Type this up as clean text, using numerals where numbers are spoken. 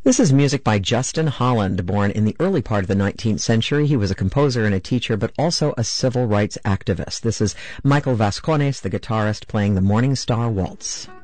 This is music by Justin Holland, born in the early part of the 19th century. He was a composer and a teacher, but also a civil rights activist. This is Michael Vascones, the guitarist, playing the Morning Star Waltz.